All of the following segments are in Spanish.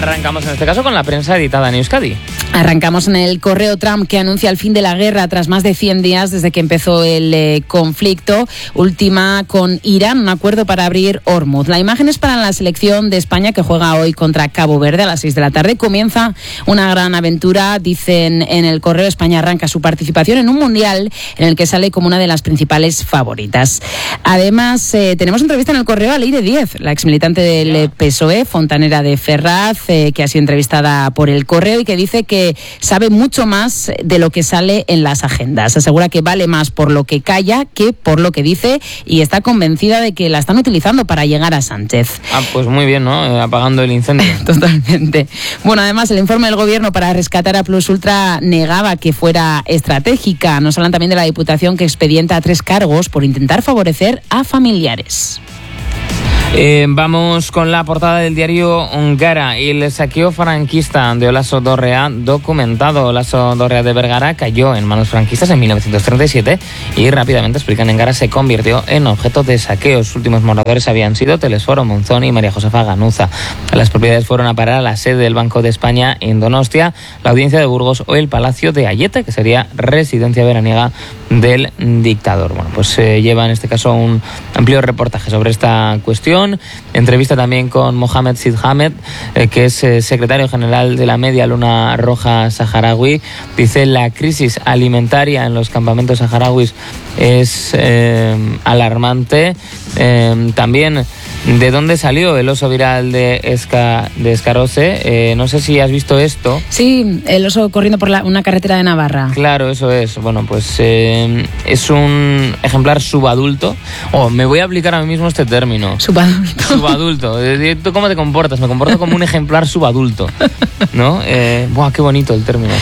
Arrancamos en este caso con la prensa editada en Euskadi. Arrancamos en el correo Trump, que anuncia el fin de la guerra tras más de 100 días desde que empezó el conflicto. Última con Irán, un acuerdo para abrir Hormuz. La imagen es para la selección de España, que juega hoy contra Cabo Verde a las 6 de la tarde. Comienza una gran aventura, dicen en el correo. España arranca su participación en un mundial en el que sale como una de las principales favoritas. Además, tenemos entrevista en el correo a Leire Díez, la exmilitante del PSOE, fontanera de Ferraz, que ha sido entrevistada por el correo y que dice que sabe mucho más de lo que sale en las agendas. Asegura que vale más por lo que calla que por lo que dice y está convencida de que la están utilizando para llegar a Sánchez. Pues muy bien, ¿no? Apagando el incendio. Totalmente. Bueno, además, el informe del Gobierno para rescatar a Plus Ultra negaba que fuera estratégica. Nos hablan también de la Diputación, que expedienta 3 cargos por intentar favorecer a familiares. Vamos con la portada del diario Gara. El saqueo franquista de Olaso Dorrea documentado. Olaso Dorrea de Vergara cayó en manos franquistas en 1937 y rápidamente, explican en Gara, se convirtió en objeto de saqueo. Sus últimos moradores habían sido Telesforo Monzón y María Josefa Ganuza. Las propiedades fueron a parar a la sede del Banco de España en Donostia, la Audiencia de Burgos o el Palacio de Ayete, que sería residencia veraniega del dictador. Bueno, pues lleva en este caso un amplio reportaje sobre esta cuestión. Entrevista también con Mohamed Sid Hamed, que es secretario general de la Media Luna Roja Saharaui. Dice: la crisis alimentaria en los campamentos saharauis es alarmante. También, ¿de dónde salió el oso viral de Escarose? No sé si has visto esto. Sí, el oso corriendo por una carretera de Navarra. Claro, eso es. Bueno, pues es un ejemplar subadulto. Me voy a aplicar a mí mismo este término. Subadulto. ¿Tú cómo te comportas? Me comporto como un ejemplar subadulto, ¿no? Qué bonito el término.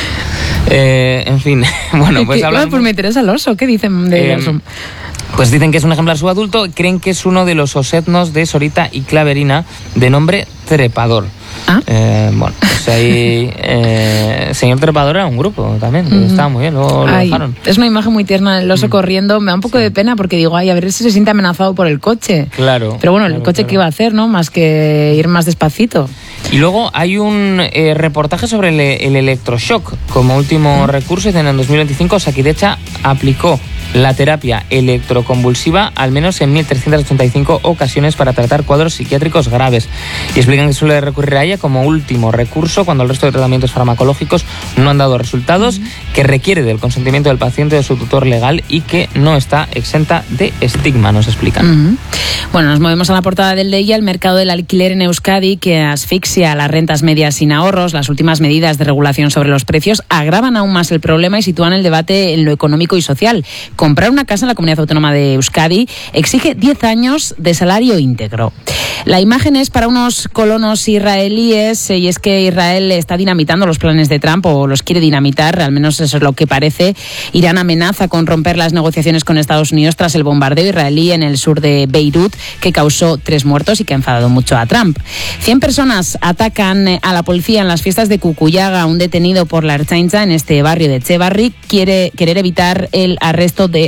En fin, bueno, pues hablando... Pues me interesa el oso. ¿Qué dicen de oso? Pues dicen que es un ejemplar subadulto. Creen que es uno de los osetnos de Sorita y Claverina, de nombre Trepador. Bueno, pues ahí Señor Trepador era un grupo también, estaba muy bien, lo dejaron. Es una imagen muy tierna, el oso corriendo. Me da un poco de pena porque digo, a ver si se siente amenazado por el coche. Claro. Pero bueno, el coche, ¿qué iba a hacer, no? Más que ir más despacito. Y luego hay un reportaje sobre el electroshock como último recurso. En 2025 Osakidetza aplicó la terapia electroconvulsiva al menos en 1.385 ocasiones para tratar cuadros psiquiátricos graves. Y explican que suele recurrir a ella como último recurso cuando el resto de tratamientos farmacológicos no han dado resultados, que requiere del consentimiento del paciente o de su tutor legal y que no está exenta de estigma, nos explican. Bueno, nos movemos a la portada del día. El mercado del alquiler en Euskadi, que asfixia las rentas medias sin ahorros. Las últimas medidas de regulación sobre los precios agravan aún más el problema y sitúan el debate en lo económico y social. Comprar una casa en la Comunidad Autónoma de Euskadi exige 10 años de salario íntegro. La imagen es para unos colonos israelíes y es que Israel está dinamitando los planes de Trump, o los quiere dinamitar, al menos eso es lo que parece. Irán amenaza con romper las negociaciones con Estados Unidos tras el bombardeo israelí en el sur de Beirut, que causó 3 muertos y que ha enfadado mucho a Trump. 100 personas atacan a la policía en las fiestas de Cucuyaga. Un detenido por la Ertzaintza en este barrio de Etxebarri al querer evitar el arresto de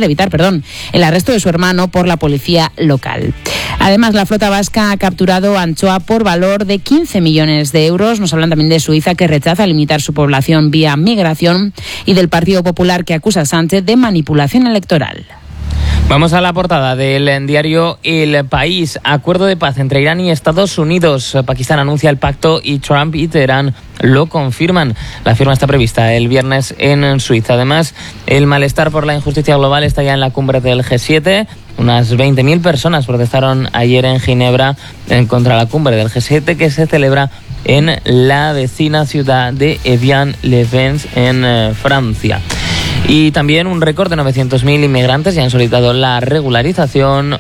su hermano por la policía local. Además, la flota vasca ha capturado anchoa por valor de 15 millones de euros. Nos hablan también de Suiza, que rechaza limitar su población vía migración, y del Partido Popular, que acusa a Sánchez de manipulación electoral. Vamos a la portada del diario El País. Acuerdo de paz entre Irán y Estados Unidos. Pakistán anuncia el pacto y Trump y Teherán lo confirman. La firma está prevista el viernes en Suiza. Además, el malestar por la injusticia global está ya en la cumbre del G7. Unas 20.000 personas protestaron ayer en Ginebra contra la cumbre del G7, que se celebra en la vecina ciudad de Evian-les-Bains, en Francia. Y también un récord de 900.000 inmigrantes ya han solicitado la regularización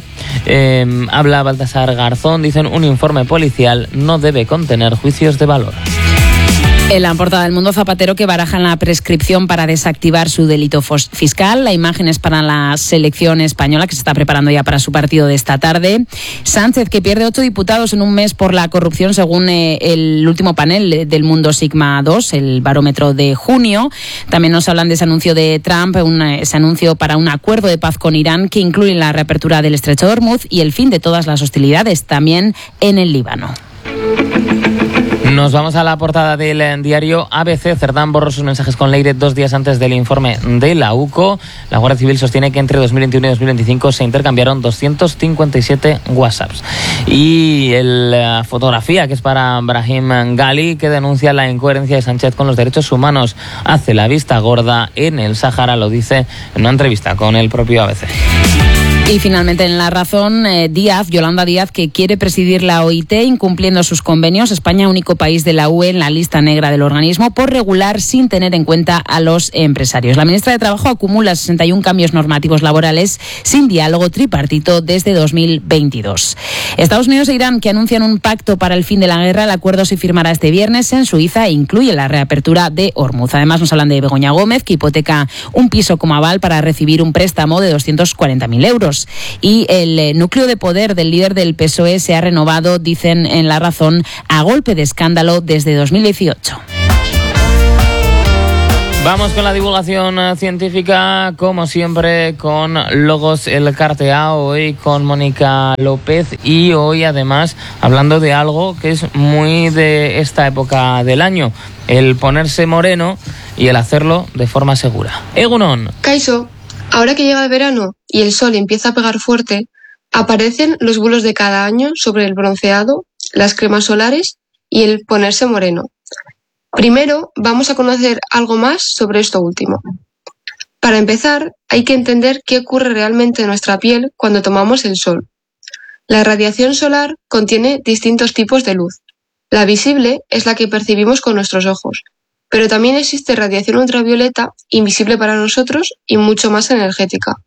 habla Baltasar Garzón. Dicen, un informe policial no debe contener juicios de valor. En la portada del Mundo, Zapatero, que baraja la prescripción para desactivar su delito fiscal. La imagen es para la selección española, que se está preparando ya para su partido de esta tarde. Sánchez, que pierde 8 diputados en un mes por la corrupción, según el último panel del Mundo Sigma 2, el barómetro de junio. También nos hablan de ese anuncio de Trump, ese anuncio para un acuerdo de paz con Irán, que incluye la reapertura del estrecho de Hormuz y el fin de todas las hostilidades, también en el Líbano. Nos vamos a la portada del diario ABC. Cerdán borró sus mensajes con Leire 2 días antes del informe de la UCO. La Guardia Civil sostiene que entre 2021 y 2025 se intercambiaron 257 WhatsApps. Y la fotografía, que es para Brahim Ghali, que denuncia la incoherencia de Sánchez con los derechos humanos. Hace la vista gorda en el Sáhara, lo dice en una entrevista con el propio ABC. Y finalmente en La Razón, Yolanda Díaz, que quiere presidir la OIT incumpliendo sus convenios. España, único país de la UE en la lista negra del organismo por regular sin tener en cuenta a los empresarios. La ministra de Trabajo acumula 61 cambios normativos laborales sin diálogo tripartito desde 2022. Estados Unidos e Irán, que anuncian un pacto para el fin de la guerra. El acuerdo se firmará este viernes en Suiza e incluye la reapertura de Hormuz. Además, nos hablan de Begoña Gómez, que hipoteca un piso como aval para recibir un préstamo de 240.000 euros. Y el núcleo de poder del líder del PSOE se ha renovado, dicen en La Razón, a golpe de escándalo desde 2018. Vamos con la divulgación científica, como siempre, con Logos El Cartea, hoy con Mónica López, y hoy además hablando de algo que es muy de esta época del año, el ponerse moreno y el hacerlo de forma segura. Egunon. Kaixo. Ahora que llega el verano y el sol empieza a pegar fuerte, aparecen los bulos de cada año sobre el bronceado, las cremas solares y el ponerse moreno. Primero, vamos a conocer algo más sobre esto último. Para empezar, hay que entender qué ocurre realmente en nuestra piel cuando tomamos el sol. La radiación solar contiene distintos tipos de luz. La visible es la que percibimos con nuestros ojos, pero también existe radiación ultravioleta, invisible para nosotros y mucho más energética.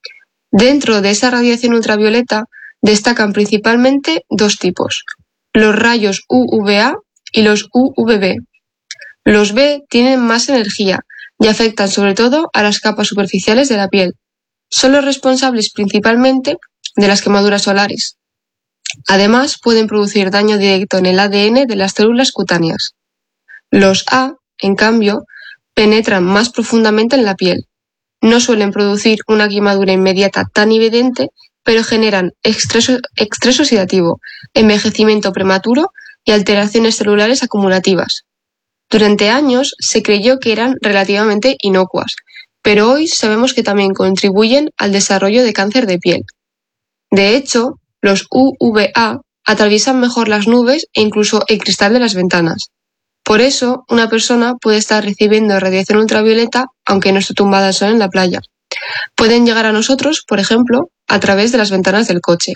Dentro de esa radiación ultravioleta destacan principalmente dos tipos, los rayos UVA y los UVB. Los B tienen más energía y afectan sobre todo a las capas superficiales de la piel. Son los responsables principalmente de las quemaduras solares. Además, pueden producir daño directo en el ADN de las células cutáneas. Los A, en cambio, penetran más profundamente en la piel. No suelen producir una quemadura inmediata tan evidente, pero generan estrés oxidativo, envejecimiento prematuro y alteraciones celulares acumulativas. Durante años se creyó que eran relativamente inocuas, pero hoy sabemos que también contribuyen al desarrollo de cáncer de piel. De hecho, los UVA atraviesan mejor las nubes e incluso el cristal de las ventanas. Por eso, una persona puede estar recibiendo radiación ultravioleta aunque no esté tumbada al sol en la playa. Pueden llegar a nosotros, por ejemplo, a través de las ventanas del coche.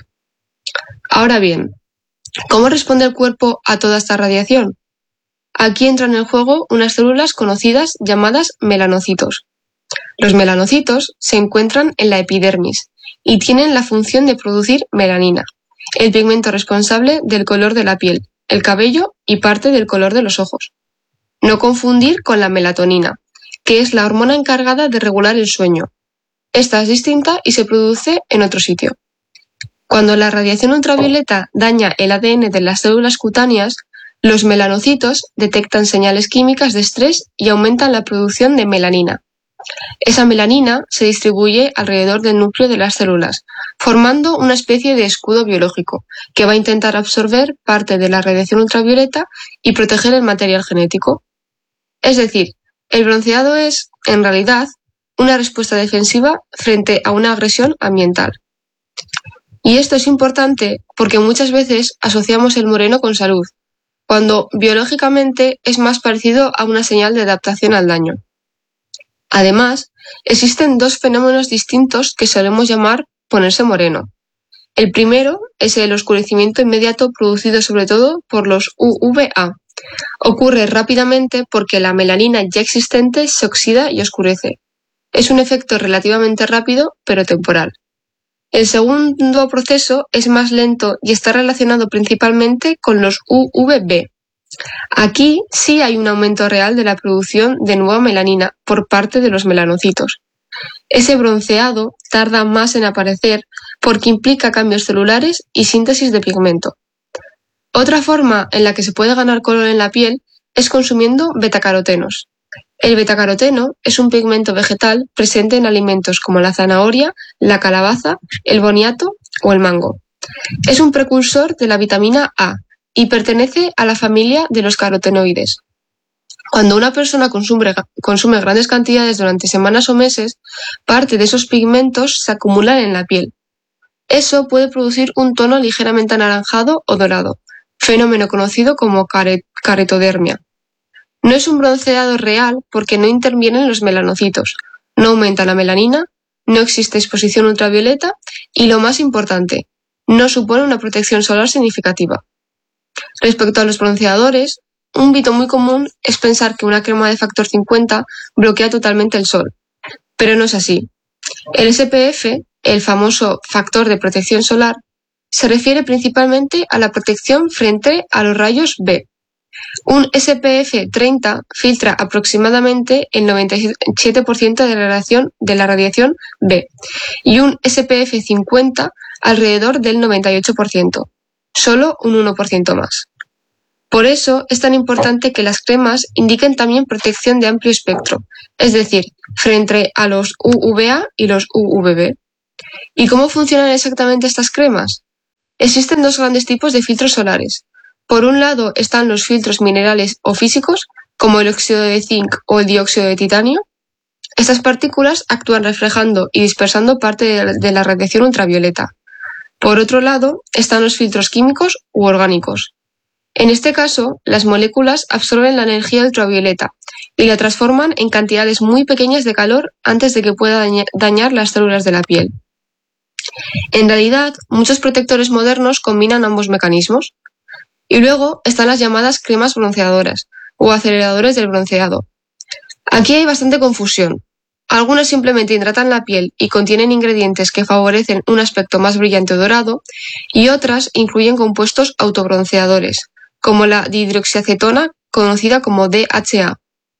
Ahora bien, ¿cómo responde el cuerpo a toda esta radiación? Aquí entran en juego unas células conocidas llamadas melanocitos. Los melanocitos se encuentran en la epidermis y tienen la función de producir melanina, el pigmento responsable del color de la piel, el cabello y parte del color de los ojos. No confundir con la melatonina, que es la hormona encargada de regular el sueño. Esta es distinta y se produce en otro sitio. Cuando la radiación ultravioleta daña el ADN de las células cutáneas, los melanocitos detectan señales químicas de estrés y aumentan la producción de melanina. Esa melanina se distribuye alrededor del núcleo de las células, formando una especie de escudo biológico que va a intentar absorber parte de la radiación ultravioleta y proteger el material genético. Es decir, el bronceado es, en realidad, una respuesta defensiva frente a una agresión ambiental. Y esto es importante porque muchas veces asociamos el moreno con salud, cuando biológicamente es más parecido a una señal de adaptación al daño. Además, existen dos fenómenos distintos que solemos llamar ponerse moreno. El primero es el oscurecimiento inmediato producido sobre todo por los UVA. Ocurre rápidamente porque la melanina ya existente se oxida y oscurece. Es un efecto relativamente rápido, pero temporal. El segundo proceso es más lento y está relacionado principalmente con los UVB. Aquí sí hay un aumento real de la producción de nueva melanina por parte de los melanocitos. Ese bronceado tarda más en aparecer porque implica cambios celulares y síntesis de pigmento. Otra forma en la que se puede ganar color en la piel es consumiendo betacarotenos. El betacaroteno es un pigmento vegetal presente en alimentos como la zanahoria, la calabaza, el boniato o el mango. Es un precursor de la vitamina A y pertenece a la familia de los carotenoides. Cuando una persona consume grandes cantidades durante semanas o meses, parte de esos pigmentos se acumulan en la piel. Eso puede producir un tono ligeramente anaranjado o dorado, fenómeno conocido como caretodermia. No es un bronceado real porque no intervienen los melanocitos, no aumenta la melanina, no existe exposición ultravioleta y, lo más importante, no supone una protección solar significativa. Respecto a los bronceadores, un mito muy común es pensar que una crema de factor 50 bloquea totalmente el sol, pero no es así. El SPF, el famoso factor de protección solar, se refiere principalmente a la protección frente a los rayos B. Un SPF 30 filtra aproximadamente el 97% de la radiación B y un SPF 50 alrededor del 98%, solo un 1% más. Por eso es tan importante que las cremas indiquen también protección de amplio espectro, es decir, frente a los UVA y los UVB. ¿Y cómo funcionan exactamente estas cremas? Existen dos grandes tipos de filtros solares. Por un lado están los filtros minerales o físicos, como el óxido de zinc o el dióxido de titanio. Estas partículas actúan reflejando y dispersando parte de la radiación ultravioleta. Por otro lado están los filtros químicos u orgánicos. En este caso, las moléculas absorben la energía ultravioleta y la transforman en cantidades muy pequeñas de calor antes de que pueda dañar las células de la piel. En realidad, muchos protectores modernos combinan ambos mecanismos. Y luego están las llamadas cremas bronceadoras o aceleradores del bronceado. Aquí hay bastante confusión. Algunas simplemente hidratan la piel y contienen ingredientes que favorecen un aspecto más brillante o dorado, y otras incluyen compuestos autobronceadores, como la dihidroxiacetona, conocida como DHA.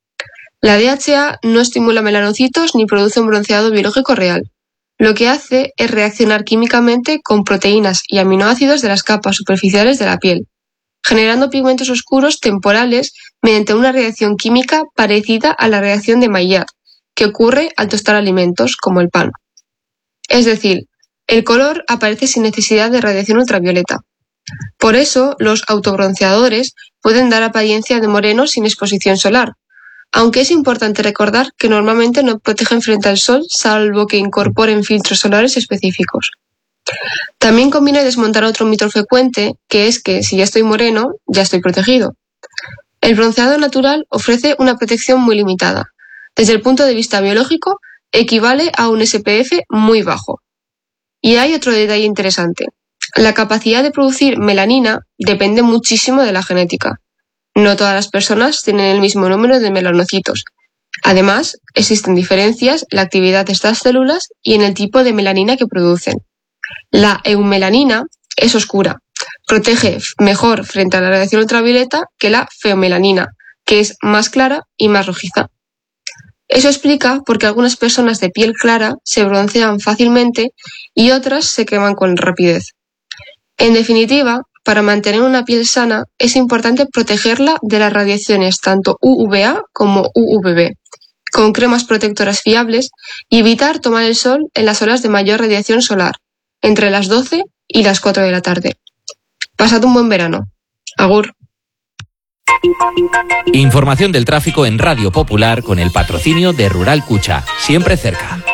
La DHA no estimula melanocitos ni produce un bronceado biológico real. Lo que hace es reaccionar químicamente con proteínas y aminoácidos de las capas superficiales de la piel, generando pigmentos oscuros temporales mediante una reacción química parecida a la reacción de Maillard, que ocurre al tostar alimentos, como el pan. Es decir, el color aparece sin necesidad de radiación ultravioleta. Por eso, los autobronceadores pueden dar apariencia de moreno sin exposición solar, aunque es importante recordar que normalmente no protegen frente al sol, salvo que incorporen filtros solares específicos. También conviene desmontar otro mito frecuente, que es que si ya estoy moreno, ya estoy protegido. El bronceado natural ofrece una protección muy limitada. Desde el punto de vista biológico, equivale a un SPF muy bajo. Y hay otro detalle interesante. La capacidad de producir melanina depende muchísimo de la genética. No todas las personas tienen el mismo número de melanocitos. Además, existen diferencias en la actividad de estas células y en el tipo de melanina que producen. La eumelanina es oscura, protege mejor frente a la radiación ultravioleta que la feomelanina, que es más clara y más rojiza. Eso explica por qué algunas personas de piel clara se broncean fácilmente y otras se queman con rapidez. En definitiva, para mantener una piel sana es importante protegerla de las radiaciones tanto UVA como UVB, con cremas protectoras fiables, y evitar tomar el sol en las horas de mayor radiación solar, entre las 12 y las 4 de la tarde. Pasad un buen verano. Agur. Información del tráfico en Radio Popular con el patrocinio de Rural Cucha, siempre cerca.